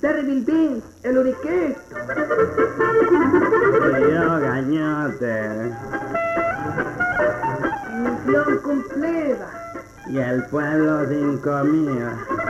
Terrible Beans, el Uriquet. Y yo, Gañote. Misión cumplida. Y el pueblo sin comida.